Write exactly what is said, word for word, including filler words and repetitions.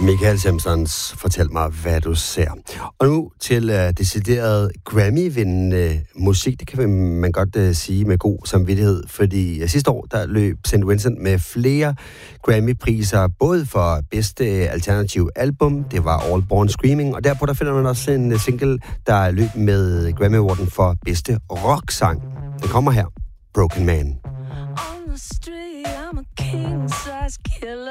Michael Simpsons, fortæl mig, hvad du ser. Og nu til uh, decideret Grammy-vindende musik. Det kan man godt uh, sige med god samvittighed, fordi uh, sidste år der løb Saint Vincent med flere Grammy-priser, både for bedste alternativ album, det var All Born Screaming, og derpå der finder man også en uh, single, der løb med Grammy Awarden for bedste rock-sang. Den kommer her, Broken Man. On the street, I'm a king-size killer.